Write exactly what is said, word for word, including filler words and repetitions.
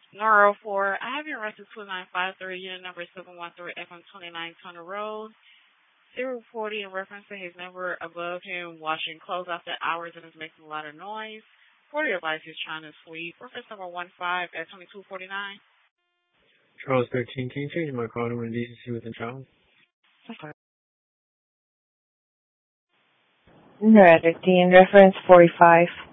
Neuro four, I have your record two nine five three, unit number seven one three F M twenty-nine Tunnel Road. zero forty in reference to his neighbor above him washing clothes after hours and is making a lot of noise. forty advice he's trying to sweep. Reference number one five at twenty-two forty-nine. Charles thirteen, can you change my call to indecency with the child? Okay. Red thirteen, reference forty-five.